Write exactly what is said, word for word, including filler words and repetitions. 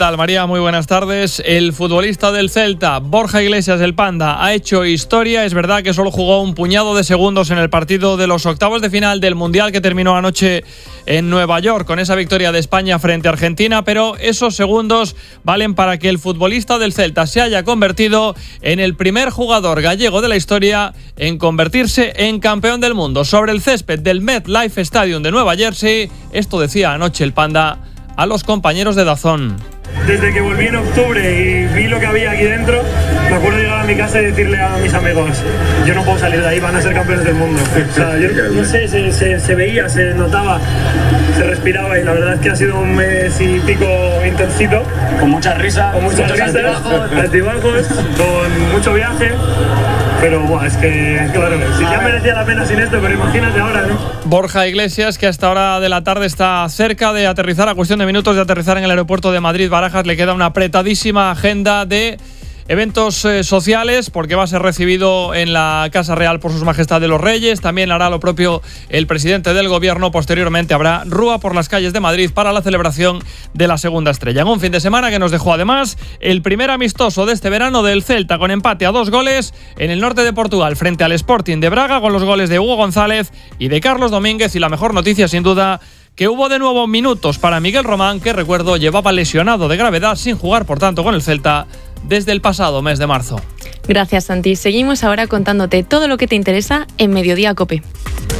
tal, María? Muy buenas tardes. El futbolista del Celta, Borja Iglesias, el Panda, ha hecho historia. Es verdad que solo jugó un puñado de segundos en el partido de los octavos de final del Mundial que terminó anoche en Nueva York con esa victoria de España frente a Argentina, pero esos segundos valen para que el futbolista del Celta se haya convertido en el primer jugador gallego de la historia en convertirse en campeón del mundo. Sobre el césped del MetLife Stadium de Nueva Jersey, esto decía anoche el Panda a los compañeros de DAZN. Desde que volví en octubre y vi lo que había aquí dentro, me acuerdo de llegar a mi casa y decirle a mis amigos: yo no puedo salir de ahí, van a ser campeones del mundo. O sea, yo no sé, se, se, se veía, se notaba, se respiraba, y la verdad es que ha sido un mes y pico intensito. Con mucha risa, con muchas risas, altibajos. altibajos, con mucho viaje. Pero buah, es que, claro, si ya merecía la pena sin esto, pero imagínate ahora, ¿no? Borja Iglesias, que a esta hora de la tarde está cerca de aterrizar, a cuestión de minutos de aterrizar en el aeropuerto de Madrid-Barajas, le queda una apretadísima agenda de eventos eh, sociales, porque va a ser recibido en la Casa Real por sus majestades los Reyes. También hará lo propio el presidente del gobierno. Posteriormente habrá rúa por las calles de Madrid para la celebración de la segunda estrella. En un fin de semana que nos dejó además el primer amistoso de este verano del Celta, con empate a dos goles en el norte de Portugal frente al Sporting de Braga, con los goles de Hugo González y de Carlos Domínguez. Y la mejor noticia, sin duda, que hubo de nuevo minutos para Miguel Román, que, recuerdo, llevaba lesionado de gravedad sin jugar, por tanto, con el Celta desde el pasado mes de marzo. Gracias, Santi. Seguimos ahora contándote todo lo que te interesa en Mediodía COPE.